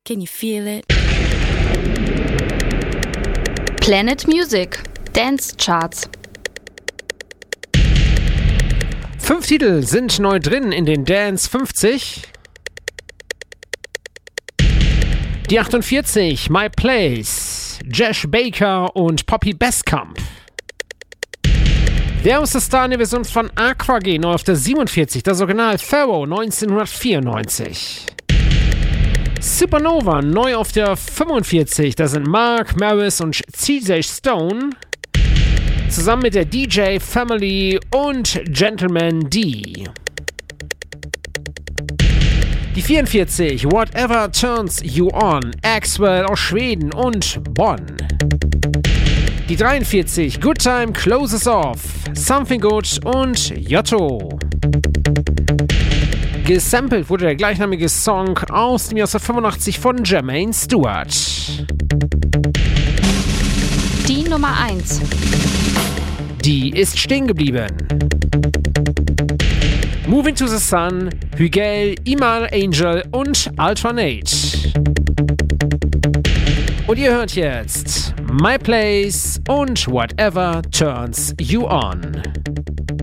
Can you feel it? Planet Music Dance Charts. 5 Titel sind neu drin in den Dance 50. Die 48, My Place, Josh Baker und Poppy Bestkamp. Der aus der Star in der Version von Aqua neu auf der 47, das Original Pharaoh 1994. Supernova neu auf der 45, das sind Mark Maris und CJ Stone. Zusammen mit der DJ Family und Gentleman D. Die 44, Whatever Turns You On, Axwell aus Schweden und Bonn. Die 43, Good Time Closes Off, Something Good und Yotto. Gesampelt wurde der gleichnamige Song aus dem Jahr 85 von Jermaine Stewart. Die Nummer 1. Die ist stehen geblieben. Moving to the Sun, Hügel, Iman Angel und Alternate. Und ihr hört jetzt My Place und Whatever Turns You On.